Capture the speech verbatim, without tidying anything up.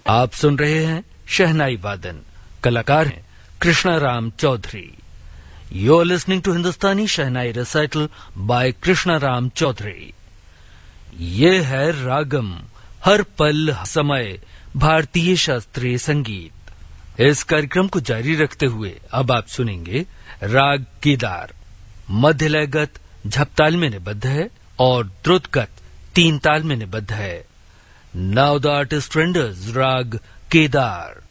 आप सुन रहे हैं शहनाई वादन। कलाकार हैं Krishnaram Chaudhary. You are listening to Hindustani shehnai recital bye Krishnaram Chaudhary. ये है रागम, हर पल समय भारतीय शास्त्रीय संगीत। इस कार्यक्रम को जारी रखते हुए अब आप सुनेंगे राग केदार। मध्य लयगत झपताल में निबद्ध है और द्रुतगत तीन ताल में निबद्ध है। नाउ द आर्टिस्ट रेंडर्स राग केदार।